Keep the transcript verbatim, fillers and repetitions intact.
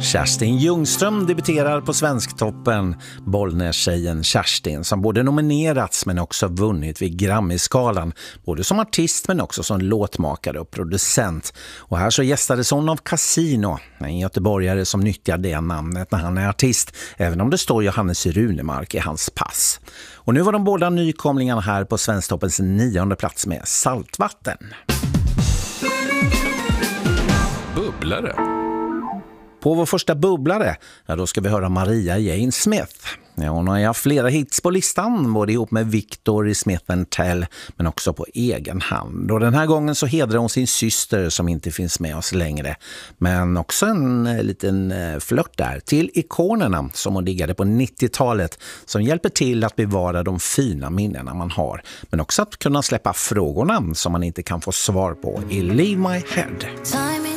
Kerstin Ljungström debuterar på Svensktoppen. Bollnäs-tjejen Kerstin som både nominerats men också vunnit vid Grammy-skalan. Både som artist men också som låtmakare och producent. Och här så gästades hon av Casino, en göteborgare som nyttjar det namnet när han är artist. Även om det står Johannes Runemark i hans pass. Och nu var de båda nykomlingarna här på Svensktoppens nionde plats med Saltvatten. Bubblare. På vår första bubblare, ja, då ska vi höra Maria Jane Smith. Ja, hon har haft flera hits på listan, både ihop med Victor i Smith and Tell, men också på egen hand. Och den här gången så hedrar hon sin syster som inte finns med oss längre. Men också en eh, liten eh, flört där till ikonerna som hon diggade på nittiotalet, som hjälper till att bevara de fina minnena man har. Men också att kunna släppa frågorna som man inte kan få svar på i Leave My Head.